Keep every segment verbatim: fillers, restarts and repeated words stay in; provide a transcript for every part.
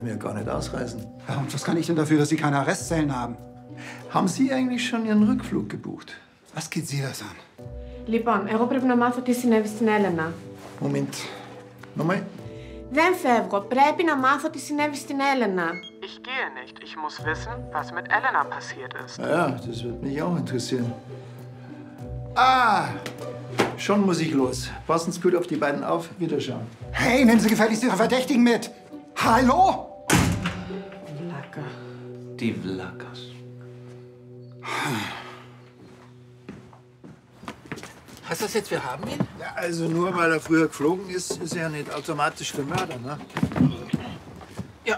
mir gar nicht ausreisen. Ja, und was kann ich denn dafür, dass Sie keine Arrestzellen haben? Haben Sie eigentlich schon Ihren Rückflug gebucht? Was geht Sie das an? Λοιπόν, εγώ πρέπει να μάθω τι συνέβη στην Έλενα. Moment. Nochmal? Δεν φεύγω. Πρέπει να μάθω τι συνέβη στην Έλενα. Ich gehe nicht. Ich muss wissen, was mit Elena passiert ist. Na ja, das wird mich auch interessieren. Ah, schon muss ich los. Passen Sie gut auf die beiden auf. Wiederschauen. Hey, nehmen Sie gefälligst Ihre Verdächtigen mit! Hallo? Βλάκα. Die Vlakas. Heißt das jetzt, wir haben ihn? Ja, also nur weil er früher geflogen ist, ist er ja nicht automatisch der Mörder, ne? Ja.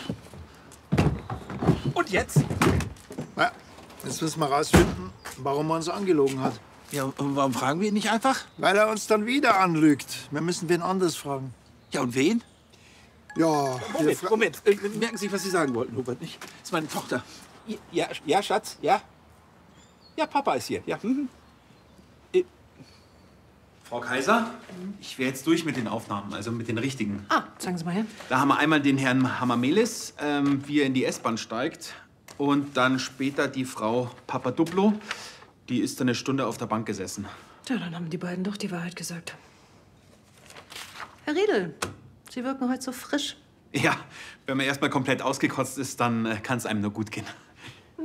Und jetzt? Ja, jetzt müssen wir rausfinden, warum er uns angelogen hat. Ja, und warum fragen wir ihn nicht einfach? Weil er uns dann wieder anlügt. Wir müssen wen anders fragen. Ja, und wen? Ja, Moment, Moment. Äh, merken Sie, was Sie sagen wollten, Hubert, nicht? Das ist meine Tochter. Ja, ja, Schatz, ja? Ja, Papa ist hier, ja. Mhm. Äh, Frau Kaiser, ich wäre jetzt durch mit den Aufnahmen, also mit den richtigen. Ah, sagen Sie mal her. Da haben wir einmal den Herrn Hamamelis, ähm, wie er in die S-Bahn steigt. Und dann später die Frau Papadouplo. Die ist dann eine Stunde auf der Bank gesessen. Tja, dann haben die beiden doch die Wahrheit gesagt. Herr Riedel, Sie wirken heute so frisch. Ja, wenn man erst mal komplett ausgekotzt ist, dann äh, kann es einem nur gut gehen.